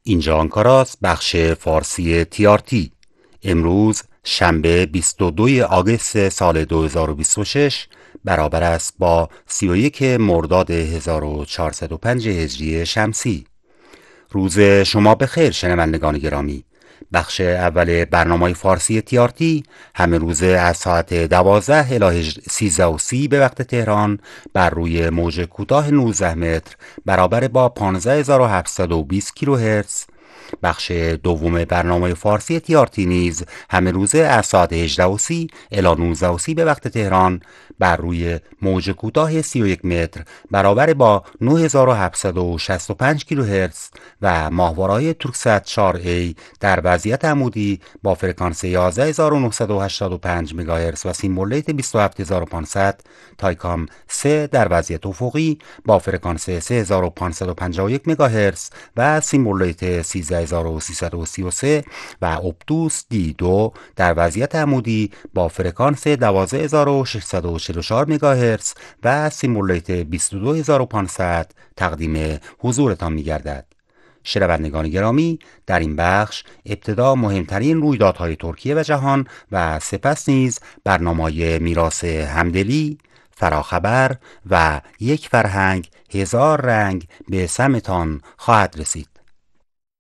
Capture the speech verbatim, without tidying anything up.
اینجا آنکاراست، بخش فارسی تی آر تی. امروز شنبه بیست و دوم آگوست سال دو هزار و بیست و شش برابر است با سی و یک مرداد هزار و چهارصد و پنج هجری شمسی. روز شما بخیر شنوندگان گرامی. بخش اول برنامه فارسی تی آر تی همه روزه از ساعت دوازده الی سیزده و سی به وقت تهران بر روی موج کوتاه نوزده متر برابر با پانزده هزار و هفتصد و بیست کیلوهرتز. بخش دوم برنامه فارسی تی آر تی نیز همه روزه از ساعت هجده و سی الی نوزده و سی به وقت تهران بر روی موج کوتاه سی و یک متر برابر با نه هزار و هفتصد و شصت و پنج کیلوهرتز و ماهواره‌های تورکست چهار ای در وضعیت عمودی با فرکانس یازده هزار و نهصد و هشتاد و پنج مگاهرتز و سیمبل ریت بیست و هفت هزار و پانصد، تایکام سه در وضعیت افقی با فرکانس سه هزار و پانصد و پنجاه و یک مگاهرتز و سیمبل ریت سیزده هزار و سیصد و سی و سه و اپتوس دی دو در وضعیت عمودی با فرکانس دوازده هزار و ششصد و چهل و چهار مگاهرتز و سیمبل ریت بیست و دو هزار و پانصد تقدیم حضورتان می‌گردد. شنوندگان گرامی، در این بخش ابتدا مهمترین رویدادهای ترکیه و جهان و سپس نیز برنامه‌های میراث همدلی، فراخبر و یک فرهنگ هزار رنگ به سمتان خواهد رسید.